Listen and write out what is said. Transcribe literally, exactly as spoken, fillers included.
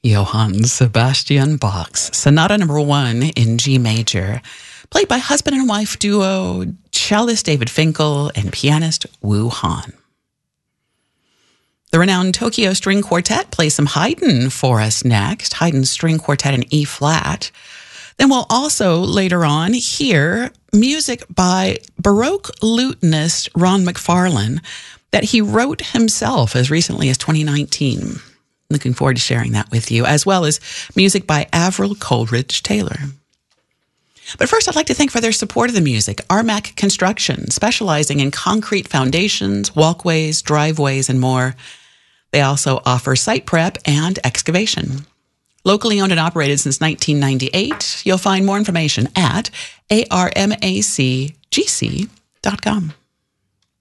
Johann Sebastian Bach's Sonata Number One in G major, played by husband and wife duo cellist David Finkel and pianist Wu Han. The renowned Tokyo String Quartet plays some Haydn for us next, Haydn's String Quartet in E flat. Then we'll also later on hear music by Baroque lutenist Ron McFarlane that he wrote himself as recently as twenty nineteen. Looking forward to sharing that with you, as well as music by Avril Coleridge Taylor. But first, I'd like to thank for their support of the music, Armac Construction, specializing in concrete foundations, walkways, driveways, and more. They also offer site prep and excavation. Locally owned and operated since nineteen ninety-eight, you'll find more information at armacgc dot com.